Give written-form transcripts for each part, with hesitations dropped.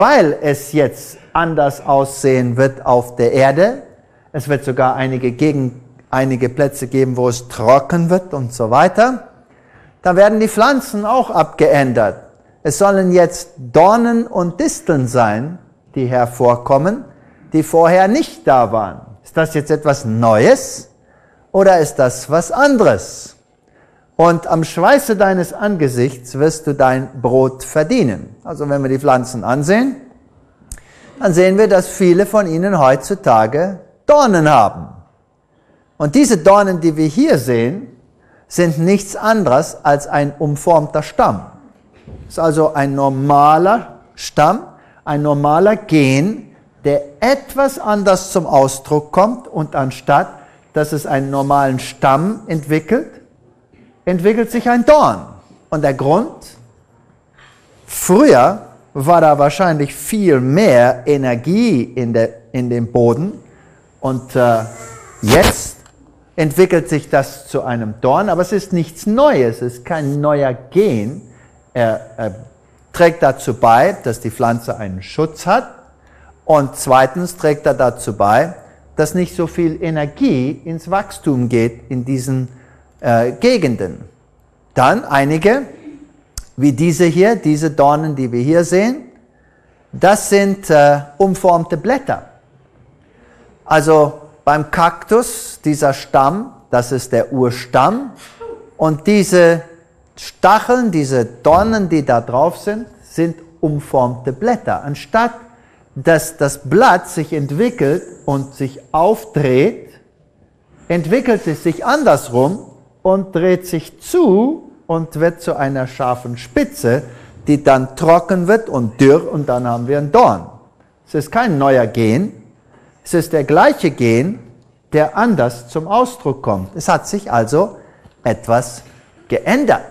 weil es jetzt anders aussehen wird auf der Erde. Es wird sogar einige Plätze geben, wo es trocken wird und so weiter. Da werden die Pflanzen auch abgeändert. Es sollen jetzt Dornen und Disteln sein, die hervorkommen, die vorher nicht da waren. Ist das jetzt etwas Neues oder ist das was anderes? Und am Schweiße deines Angesichts wirst du dein Brot verdienen. Also wenn wir die Pflanzen ansehen, dann sehen wir, dass viele von ihnen heutzutage Dornen haben. Und diese Dornen, die wir hier sehen, sind nichts anderes als ein umformter Stamm. Das ist also ein normaler Stamm, ein normaler Gen, der etwas anders zum Ausdruck kommt und anstatt, dass es einen normalen Stamm entwickelt, entwickelt sich ein Dorn. Und der Grund? Früher war da wahrscheinlich viel mehr Energie in dem Boden und jetzt entwickelt sich das zu einem Dorn, aber es ist nichts Neues, es ist kein neuer Gen. Er trägt dazu bei, dass die Pflanze einen Schutz hat und zweitens trägt er dazu bei, dass nicht so viel Energie ins Wachstum geht in diesen Gegenden. Dann einige, wie diese hier, diese Dornen, die wir hier sehen, das sind umformte Blätter. Also beim Kaktus, dieser Stamm, das ist der Urstamm und diese Stacheln, diese Dornen, die da drauf sind, sind umformte Blätter. Anstatt dass das Blatt sich entwickelt und sich aufdreht, entwickelt es sich andersrum und dreht sich zu und wird zu einer scharfen Spitze, die dann trocken wird und dürr und dann haben wir einen Dorn. Es ist kein neuer Gen, es ist der gleiche Gen, der anders zum Ausdruck kommt. Es hat sich also etwas geändert.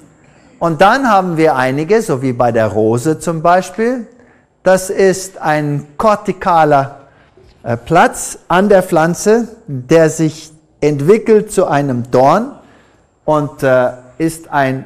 Und dann haben wir einige, so wie bei der Rose zum Beispiel, das ist ein kortikaler Platz an der Pflanze, der sich entwickelt zu einem Dorn und ist ein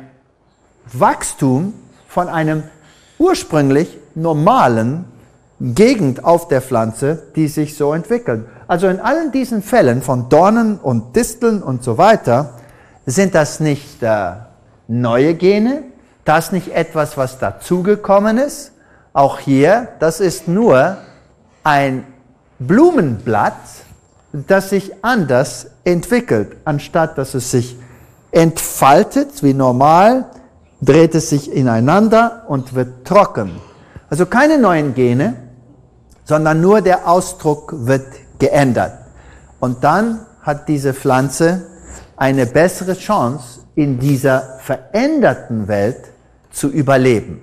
Wachstum von einem ursprünglich normalen Gegend auf der Pflanze, die sich so entwickelt. Also in allen diesen Fällen von Dornen und Disteln und so weiter sind das nicht neue Gene, das ist nicht etwas, was dazugekommen ist. Auch hier, das ist nur ein Blumenblatt, das sich anders entwickelt. Anstatt dass es sich entfaltet wie normal, dreht es sich ineinander und wird trocken. Also keine neuen Gene, sondern nur der Ausdruck wird geändert. Und dann hat diese Pflanze eine bessere Chance, in dieser veränderten Welt zu überleben.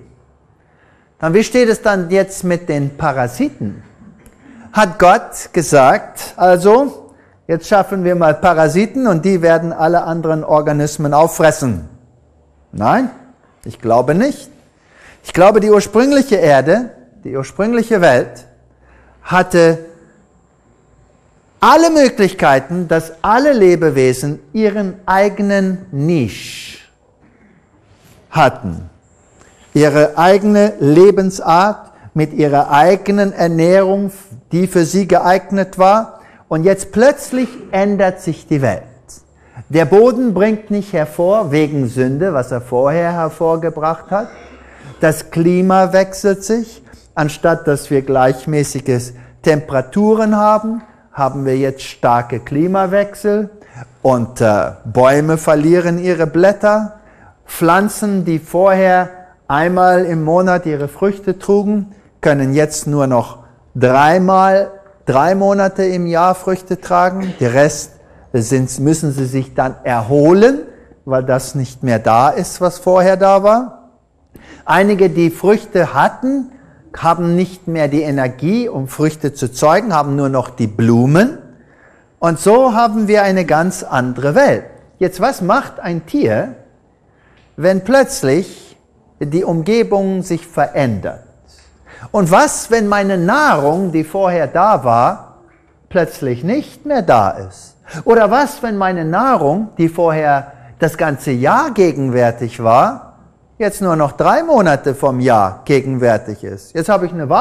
Dann, wie steht es dann jetzt mit den Parasiten? Hat Gott gesagt, also, jetzt schaffen wir mal Parasiten und die werden alle anderen Organismen auffressen? Nein, ich glaube nicht. Ich glaube, die ursprüngliche Erde, die ursprüngliche Welt, hatte alle Möglichkeiten, dass alle Lebewesen ihren eigenen Nische hatten. Ihre eigene Lebensart mit ihrer eigenen Ernährung, die für sie geeignet war. Und jetzt plötzlich ändert sich die Welt. Der Boden bringt nicht hervor wegen Sünde, was er vorher hervorgebracht hat. Das Klima wechselt sich. Anstatt dass wir gleichmäßige Temperaturen haben, haben wir jetzt starke Klimawechsel und Bäume verlieren ihre Blätter. Pflanzen, die vorher einmal im Monat ihre Früchte trugen, können jetzt nur noch 3 Monate im Jahr Früchte tragen. Der Rest müssen sie sich dann erholen, weil das nicht mehr da ist, was vorher da war. Einige, die Früchte hatten, haben nicht mehr die Energie, um Früchte zu zeugen, haben nur noch die Blumen. Und so haben wir eine ganz andere Welt. Jetzt, was macht ein Tier, wenn plötzlich die Umgebung sich verändert? Und was, wenn meine Nahrung, die vorher da war, plötzlich nicht mehr da ist? Oder was, wenn meine Nahrung, die vorher das ganze Jahr gegenwärtig war, jetzt nur noch 3 Monate vom Jahr gegenwärtig ist. Jetzt habe ich eine